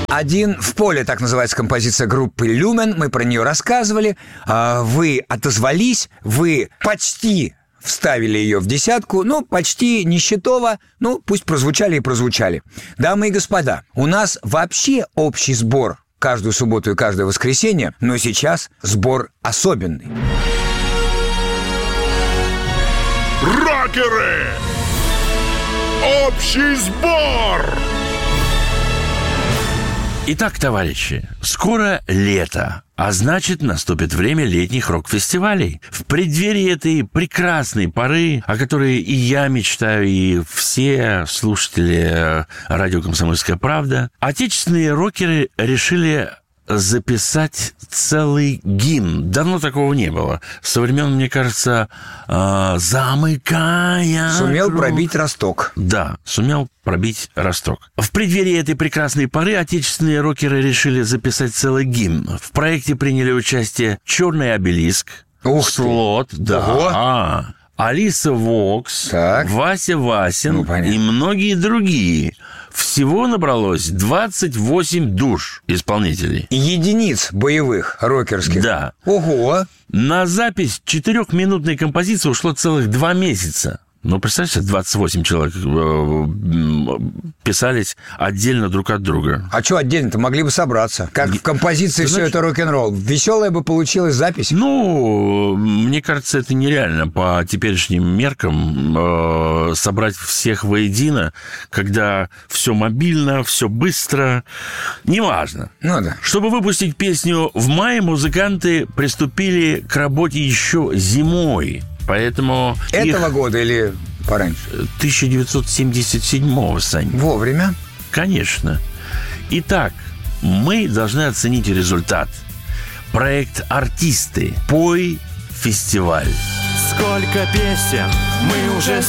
Один в поле, так называется композиция группы «Люмен». Мы про нее рассказывали. Вы отозвались, вы почти вставили ее в десятку, почти нищетово, пусть прозвучали и прозвучали. Дамы и господа, у нас вообще общий сбор каждую субботу и каждое воскресенье, но сейчас сбор особенный. Рокеры! Общий сбор! Итак, товарищи, скоро лето, а значит, наступит время летних рок-фестивалей. В преддверии этой прекрасной поры, о которой и я мечтаю, и все слушатели радио «Комсомольская правда», отечественные рокеры решили записать целый гимн. Давно такого не было. Со времен, мне кажется, «Замыкая Сумел круг». пробить росток. Да, сумел пробить росток. В преддверии этой прекрасной поры отечественные рокеры решили записать целый гимн. В проекте приняли участие «Черный обелиск», «Слот», да, Алиса Вокс, так. Вася Васин и многие другие. Всего набралось 28 душ исполнителей. Единиц боевых рокерских. Да. Ого! На запись 4-минутной композиции ушло целых 2 месяца. Представьте, 28 человек писались отдельно друг от друга. А что отдельно-то? Могли бы собраться. Как в композиции «Все это рок-н-ролл». Веселая бы получилась запись. Мне кажется, это нереально по теперешним меркам собрать всех воедино, когда все мобильно, все быстро. Неважно. Да. Чтобы выпустить песню в мае, музыканты приступили к работе еще зимой. Поэтому этого года или пораньше? 1977-го, Сань. Вовремя? Конечно. Итак, мы должны оценить результат. Проект «Артисты. Пой. Фестиваль». Сколько песен мы уже